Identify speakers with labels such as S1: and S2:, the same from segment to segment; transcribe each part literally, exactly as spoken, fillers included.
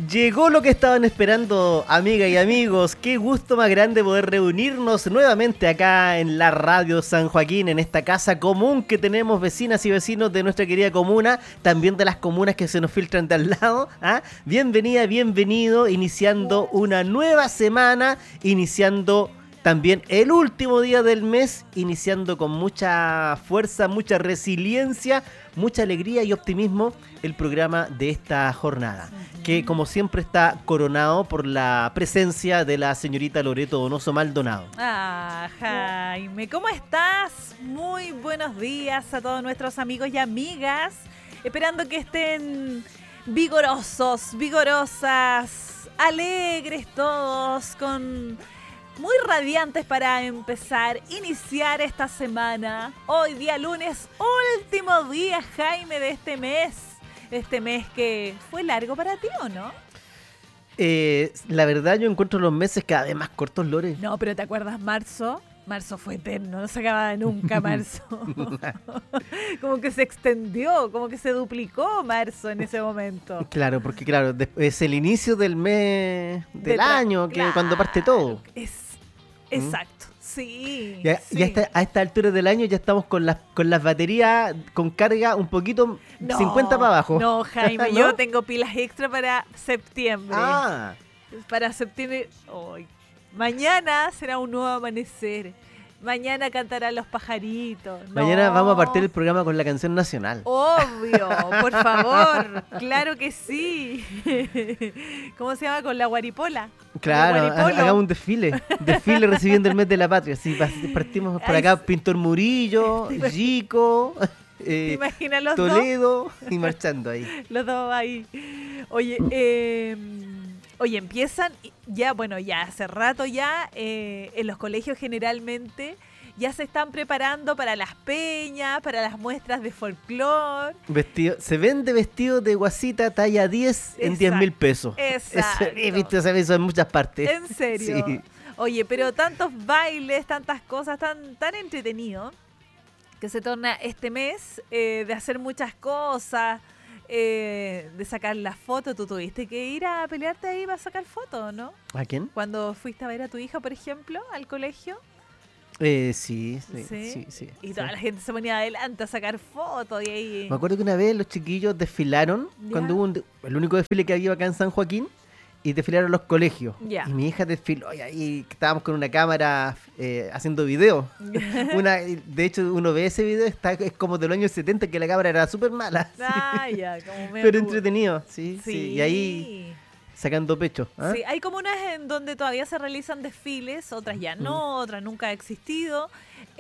S1: Llegó lo que estaban esperando, amigas y amigos. Qué gusto más grande poder reunirnos nuevamente acá en la Radio San Joaquín, en esta casa común que tenemos vecinas y vecinos de nuestra querida comuna, también de las comunas que se nos filtran de al lado. ¿Ah? Bienvenida, bienvenido, iniciando una nueva semana, iniciando también el último día del mes, iniciando con mucha fuerza, mucha resiliencia, mucha alegría y optimismo el programa de esta jornada, que como siempre está coronado por la presencia de la señorita Loreto Donoso Maldonado.
S2: Ah, Jaime, ¿cómo estás? Muy buenos días a todos nuestros amigos y amigas, esperando que estén vigorosos, vigorosas, alegres todos, con... muy radiantes para empezar, iniciar esta semana. Hoy día lunes, último día, Jaime, de este mes. Este mes que fue largo para ti, ¿o no?
S1: Eh, la verdad yo encuentro los meses cada vez más cortos, Lore.
S2: No, pero ¿te acuerdas marzo? Marzo fue eterno, no se acababa nunca marzo. Como que se extendió, como que se duplicó marzo en ese momento.
S1: Claro, porque claro, es el inicio del mes del
S2: De tra-
S1: año, que
S2: claro,
S1: cuando parte todo.
S2: Es exacto, sí.
S1: Ya,
S2: sí.
S1: ya está, a esta altura del año ya estamos con las con las baterías con carga un poquito
S2: No,
S1: cincuenta para abajo.
S2: No, Jaime,
S1: ¿No?
S2: yo tengo pilas extra para septiembre.
S1: Ah,
S2: Para septiembre. Hoy. Mañana será un nuevo amanecer. Mañana cantarán los pajaritos.
S1: mañana
S2: No.
S1: vamos a partir el programa con la canción nacional.
S2: Obvio, por favor. Claro que sí. ¿Cómo se llama? Con la guaripola.
S1: Claro,
S2: El guaripolo.
S1: ha- hagamos un desfile. Desfile recibiendo el mes de la patria. Sí, pa- partimos por
S2: Ay,
S1: acá,
S2: sí.
S1: Pintor Murillo, Gico,
S2: ¿Te
S1: eh,
S2: imaginas los dos?
S1: Toledo y marchando ahí.
S2: Los dos ahí. Oye, eh, oye, empiezan ya, bueno, ya hace rato ya, eh, en los colegios generalmente ya se están preparando para las peñas, para las muestras de folclore.
S1: Vestido, se vende vestido de guasita talla diez en
S2: Exacto.
S1: diez mil pesos.
S2: Exacto.
S1: Eso, he visto ese aviso en muchas partes.
S2: ¿En serio?
S1: Sí.
S2: Oye, pero tantos bailes, tantas cosas, tan, tan entretenido que se torna este mes eh, de hacer muchas cosas, eh, de sacar las fotos. Tú tuviste que ir a pelearte ahí para sacar fotos, ¿no?
S1: ¿A quién?
S2: Cuando fuiste a ver a tu hija, por ejemplo, al colegio.
S1: Eh, sí, sí,
S2: Sí.
S1: sí, sí,
S2: Y
S1: sí.
S2: toda la gente se ponía adelante a sacar fotos y ahí...
S1: Me acuerdo que una vez los chiquillos desfilaron,
S2: Ya.
S1: cuando hubo un de- el único desfile que había acá en San Joaquín, y desfilaron los colegios.
S2: Ya.
S1: Y mi hija desfiló, y ahí estábamos con una cámara eh, haciendo video. Una, de hecho, uno ve ese video, está, es como de los años setenta, que la cámara era súper mala.
S2: Ah, ya, como medio
S1: Pero
S2: tubo.
S1: entretenido, sí, sí,
S2: Sí.
S1: Y ahí sacando pecho. ¿ah?
S2: Sí, hay comunas en donde todavía se realizan desfiles, otras ya no, otras nunca ha existido,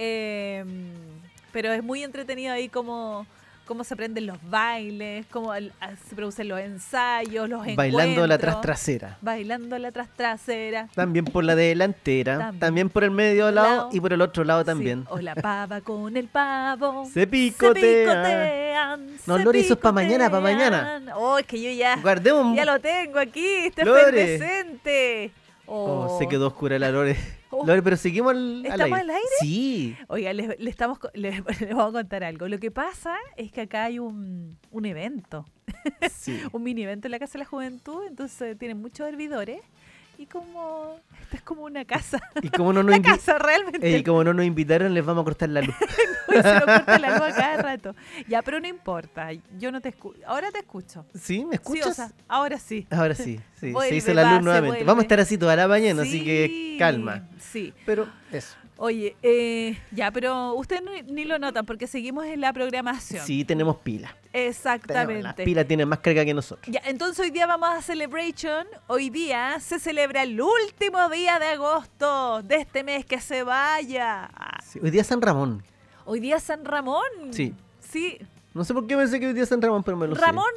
S2: eh, pero es muy entretenido ahí como cómo se aprenden los bailes, cómo el- a- se producen los ensayos, los
S1: Bailando la
S2: encuentros,
S1: tras trasera.
S2: bailando la tras trasera.
S1: También por la delantera,
S2: También.
S1: también, por el medio lado,
S2: Lado.
S1: y por el otro lado también.
S2: Sí, o la pava con el pavo.
S1: Se picotea.
S2: picotean,
S1: No,
S2: se
S1: Lore, eso es pa' mañana, pa' mañana.
S2: picotean. Oh, es que yo ya,
S1: Guardemos.
S2: ya lo tengo aquí, está
S1: Lore.
S2: efervescente.
S1: Oh,
S2: Oh.
S1: se quedó oscura la Lore.
S2: Oh.
S1: Lore, pero seguimos al, al
S2: ¿Estamos
S1: aire.
S2: al aire?
S1: Sí.
S2: Oiga, les, les estamos, co- les, les voy a contar algo. Lo que pasa es que acá hay un, un evento,
S1: sí.
S2: un mini evento en la Casa de la Juventud, entonces tienen muchos hervidores y como, esta es como una casa,
S1: Y como no nos
S2: una
S1: invi-
S2: casa realmente.
S1: eh, y como no nos invitaron, les vamos a cortar la luz.
S2: Y se nos corta la luz a cada rato. Ya, pero no importa, yo no te escucho, ahora te escucho.
S1: ¿Sí? ¿Me
S2: Sí,
S1: escuchas?
S2: o sea, ahora sí.
S1: Ahora sí, sí.
S2: Vuelve,
S1: se hizo la luz
S2: pase,
S1: nuevamente.
S2: vuelve.
S1: Vamos a estar así toda la mañana,
S2: Sí,
S1: así que calma.
S2: Sí.
S1: Pero eso.
S2: Oye, eh, ya, pero ustedes ni, ni lo notan porque seguimos en la programación.
S1: Sí, tenemos pila. Tenemos-
S2: Exactamente.
S1: Las pilas tienen más carga que nosotros.
S2: Ya, entonces hoy día vamos a Celebration. Hoy día se celebra el último día de agosto de este mes que se vaya.
S1: Sí, hoy día es San Ramón.
S2: Hoy día es San Ramón.
S1: Sí.
S2: Sí.
S1: No sé por qué pensé que hoy día es San Ramón, pero me lo sé.
S2: Ramón.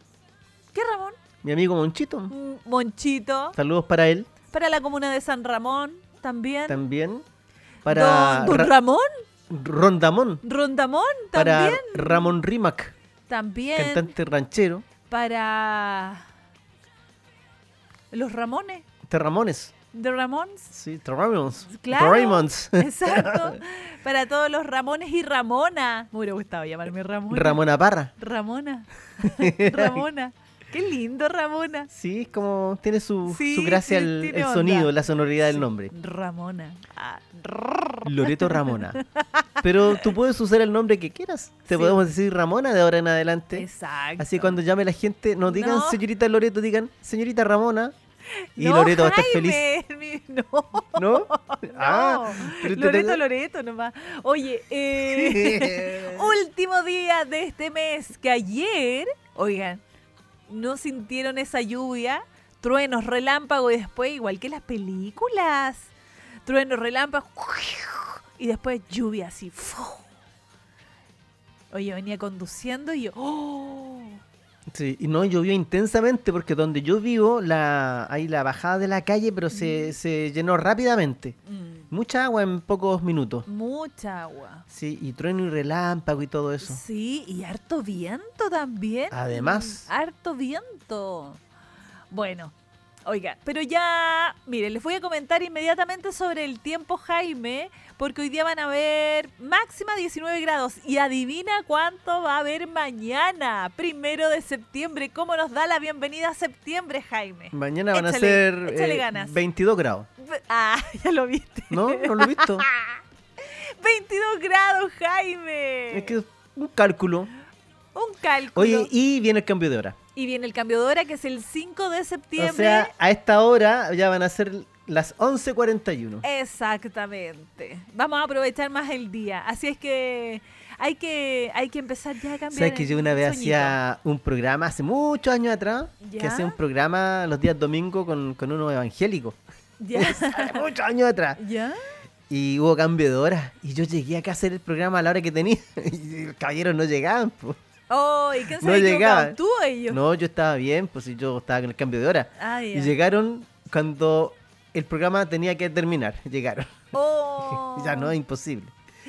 S2: ¿Qué Ramón?
S1: Mi amigo Monchito.
S2: Mm, Monchito.
S1: Saludos para él
S2: Para la comuna de San Ramón también.
S1: también. Para
S2: Don, Don
S1: Ra-
S2: Ramón.
S1: Rondamón.
S2: Rondamón
S1: Para
S2: también.
S1: Ramón Rimac,
S2: También.
S1: cantante ranchero.
S2: Para los Ramones.
S1: De Ramones.
S2: De Ramones.
S1: Sí, The Ramones.
S2: Claro.
S1: The Ramones.
S2: Exacto. Para todos los Ramones y Ramona. Me hubiera gustado llamarme Ramona.
S1: Ramona Parra.
S2: Ramona. Ramona. Qué lindo, Ramona.
S1: Sí, es como tiene su,
S2: Sí,
S1: su gracia
S2: sí,
S1: el,
S2: tiene
S1: el
S2: onda.
S1: sonido, la sonoridad del
S2: Sí,
S1: nombre.
S2: Ramona. Ah,
S1: Loreto Ramona. Pero tú puedes usar el nombre que quieras. Te
S2: Sí.
S1: podemos decir Ramona de ahora en adelante.
S2: exacto.
S1: Así cuando llame la gente, no digan
S2: No.
S1: señorita Loreto, digan señorita Ramona. Y
S2: No,
S1: Loreto va a estar feliz.
S2: Jaime, mi- No,
S1: ¿No?
S2: no.
S1: pero te
S2: Loreto,
S1: tengo-
S2: Loreto nomás. Oye, eh, último día de este mes, que ayer, oigan, ¿no sintieron esa lluvia? Truenos, relámpagos y después, igual que las películas, truenos, relámpagos y después lluvia así. ¡fu! Oye, venía conduciendo y yo, ¡oh!
S1: Sí, y no llovió intensamente porque donde yo vivo, la, hay la bajada de la calle, pero se, se llenó rápidamente.
S2: Mm,
S1: Mucha agua en pocos minutos.
S2: mucha agua.
S1: Sí, y trueno y relámpago y todo eso.
S2: Sí, y harto viento también.
S1: Además.
S2: Harto viento. Bueno, oiga, pero ya, mire, les voy a comentar inmediatamente sobre el tiempo, Jaime, porque hoy día van a haber máxima diecinueve grados. Y adivina cuánto va a haber mañana, primero de septiembre. ¿Cómo nos da la bienvenida a septiembre, Jaime?
S1: Mañana van
S2: Échale-
S1: a ser
S2: échale
S1: eh,
S2: ganas.
S1: veintidós grados.
S2: Ah, ya lo viste.
S1: ¿No? ¿No lo he visto?
S2: veintidós grados, Jaime.
S1: Es que es un cálculo.
S2: Un cálculo.
S1: Oye, y viene el cambio de hora.
S2: Y viene el cambio de hora, que es el cinco de septiembre.
S1: O sea, a esta hora ya van a ser las once cuarenta y uno.
S2: Exactamente. Vamos a aprovechar más el día. Así es que hay que, hay que empezar ya a cambiar.
S1: ¿Sabes que yo una
S2: el
S1: vez
S2: sueñito.
S1: hacía un programa, hace muchos años atrás, que
S2: ¿Ya?
S1: hacía un programa los días domingos con, con unos evangélicos?
S2: ¿Ya?
S1: Hace muchos años atrás.
S2: ¿Ya?
S1: Y hubo cambio de hora. Y yo llegué acá a hacer el programa a la hora que tenía. Y los caballeros no llegaban, pues.
S2: Oh, ¿y quién se
S1: No
S2: había equivocado?
S1: llegaban.
S2: ¿Tú o ellos?
S1: No, yo estaba bien, pues si yo estaba con el cambio de hora.
S2: Ah,
S1: Y
S2: ya.
S1: llegaron cuando el programa tenía que terminar. Llegaron.
S2: Oh.
S1: Ya no, es imposible.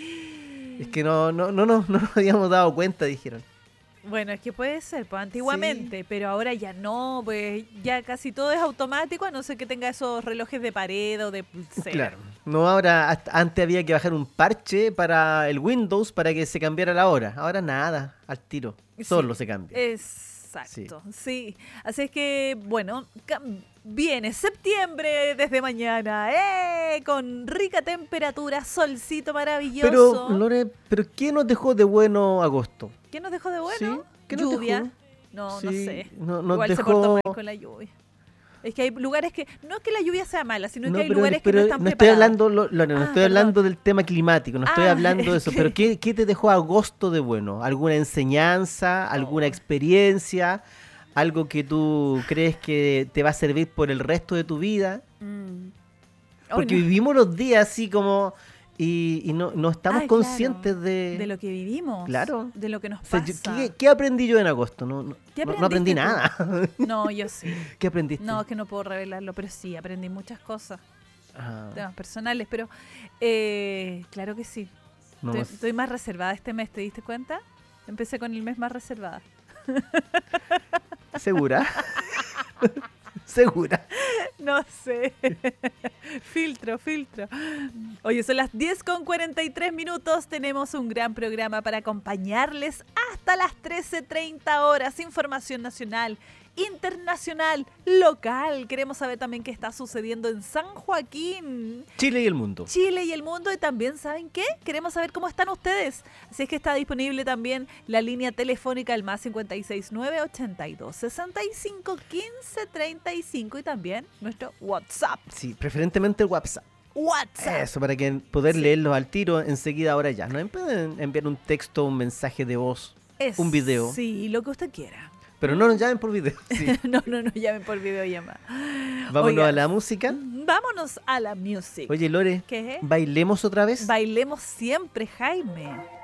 S1: Es que no, no, no, no, no nos habíamos dado cuenta, dijeron.
S2: Bueno, es que puede ser, pues antiguamente, pero ahora ya no, pues ya casi todo es automático, a no ser que tenga esos relojes de pared o de pulsera.
S1: Claro. No, ahora, hasta- antes había que bajar un parche para el Windows para que se cambiara la hora. Ahora nada, al tiro.
S2: Sí.
S1: Solo se cambia.
S2: Exacto, sí. Así es que, bueno, cam- viene septiembre desde mañana, ¡eh! Con rica temperatura, solcito maravilloso.
S1: Pero, Lore, ¿pero qué nos dejó de bueno agosto?
S2: ¿Qué nos dejó de bueno?
S1: Sí, ¿qué nos
S2: Lluvia.
S1: dejó?
S2: No, no
S1: Sí,
S2: sé.
S1: no- nos
S2: Igual se
S1: dejó-
S2: portó mal con la lluvia. Es que hay lugares que, no es que la lluvia sea mala, sino
S1: No,
S2: que hay
S1: pero,
S2: lugares
S1: pero
S2: que no están
S1: no estoy
S2: preparados.
S1: hablando, lo- Lore, no
S2: Ah,
S1: estoy
S2: perdón.
S1: hablando del tema climático, no estoy
S2: Ah,
S1: hablando de
S2: es
S1: eso.
S2: que-
S1: Pero ¿qué, qué te dejó agosto de bueno? ¿Alguna enseñanza? ¿Alguna
S2: Oh.
S1: experiencia? ¿Algo que tú crees que te va a servir por el resto de tu vida?
S2: Mm. Ay,
S1: Porque
S2: no.
S1: vivimos los días así como... Y, y no, no estamos
S2: Ah,
S1: conscientes
S2: claro,
S1: de...
S2: de lo que vivimos,
S1: Claro.
S2: de lo que nos
S1: O sea,
S2: pasa.
S1: yo- ¿qué, qué aprendí yo en agosto? No, no,
S2: ¿Qué
S1: no- no aprendí
S2: aprendiste tú?
S1: nada.
S2: No, yo sí.
S1: ¿Qué aprendiste?
S2: No, es que no puedo revelarlo, pero sí, aprendí muchas cosas,
S1: Ah,
S2: temas personales, pero eh, claro que sí.
S1: no,
S2: Estoy, estoy más reservada este mes, ¿te diste cuenta? Empecé con el mes más reservada.
S1: ¿Segura? ¿Segura?
S2: No sé. Filtro, filtro. Oye, son las diez con cuarenta y tres minutos. Tenemos un gran programa para acompañarles hasta las trece treinta horas. Información nacional, internacional, local. Queremos saber también qué está sucediendo en San Joaquín,
S1: Chile y el mundo.
S2: Chile y el mundo. Y también, ¿saben qué? Queremos saber cómo están ustedes. Así es que está disponible también la línea telefónica al más cincuenta y seis nueve ochenta y dos sesenta y cinco quince treinta y cinco y también nuestro WhatsApp.
S1: Sí, preferentemente el WhatsApp.
S2: WhatsApp.
S1: Eso, para que poder
S2: Sí.
S1: leerlos al tiro enseguida ahora ya. No pueden enviar un texto, un mensaje de voz,
S2: Es-
S1: un video.
S2: Sí, lo que usted quiera.
S1: Pero no nos llamen por video. Sí.
S2: No, no, no, llamen por videollamada.
S1: Vámonos
S2: Oiga,
S1: a la música.
S2: Vámonos a la music.
S1: Oye, Lore,
S2: ¿Qué?
S1: ¿bailemos otra vez?
S2: Bailemos siempre, Jaime.